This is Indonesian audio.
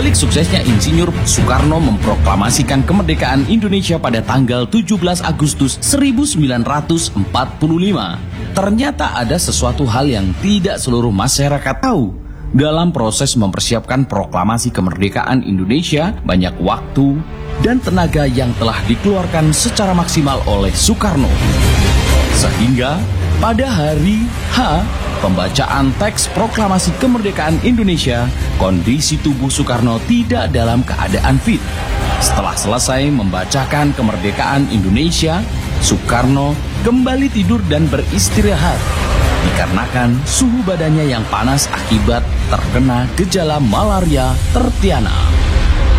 Di balik suksesnya Insinyur Soekarno memproklamasikan kemerdekaan Indonesia pada tanggal 17 Agustus 1945, ternyata ada sesuatu hal yang tidak seluruh masyarakat tahu. Dalam proses mempersiapkan proklamasi kemerdekaan Indonesia, banyak waktu dan tenaga yang telah dikeluarkan secara maksimal oleh Soekarno. Sehingga pada hari H pembacaan teks proklamasi kemerdekaan Indonesia, kondisi tubuh Soekarno tidak dalam keadaan fit. Setelah selesai membacakan kemerdekaan Indonesia, Soekarno kembali tidur dan beristirahat dikarenakan suhu badannya yang panas akibat terkena gejala malaria tertiana.